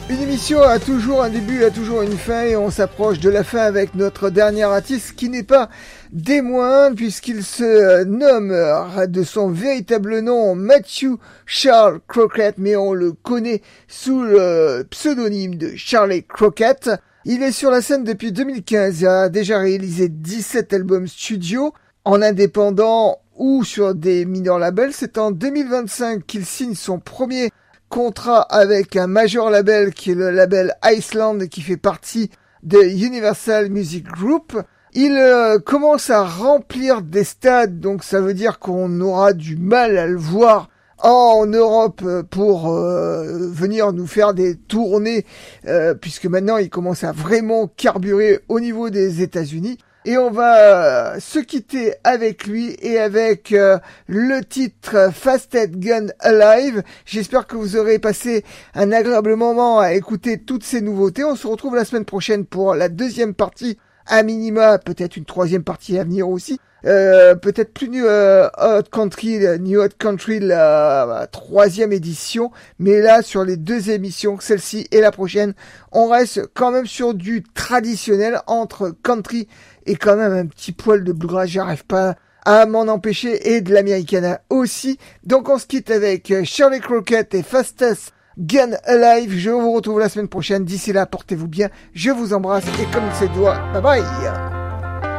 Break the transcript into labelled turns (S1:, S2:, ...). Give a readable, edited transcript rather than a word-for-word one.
S1: Une émission a toujours un début, a toujours une fin et on s'approche de la fin avec notre dernier artiste qui n'est pas des moindres puisqu'il se nomme de son véritable nom Matthew Charles Crockett, mais on le connaît sous le pseudonyme de Charlie Crockett. Il est sur la scène depuis 2015, il a déjà réalisé 17 albums studio en indépendant ou sur des minor labels. C'est en 2025 qu'il signe son premier contrat avec un major label qui est le label Iceland qui fait partie de Universal Music Group. Il commence à remplir des stades, donc ça veut dire qu'on aura du mal à le voir en Europe pour venir nous faire des tournées, puisque maintenant il commence à vraiment carburer au niveau des États-Unis. Et on va se quitter avec lui et avec le titre Fastest Gun Alive. J'espère que vous aurez passé un agréable moment à écouter toutes ces nouveautés. On se retrouve la semaine prochaine pour la deuxième partie, à minima, peut-être une troisième partie à venir aussi. Peut-être plus New Hot Country, la troisième édition, mais là sur les deux émissions, celle-ci et la prochaine, on reste quand même sur du traditionnel entre country et quand même un petit poil de bluegrass, j'arrive pas à m'en empêcher, et de l'Americana aussi. Donc on se quitte avec Charlie Crockett et Fastest Gun Alive. Je vous retrouve la semaine prochaine. D'ici là, portez-vous bien, je vous embrasse et comme c'est doigt, bye bye.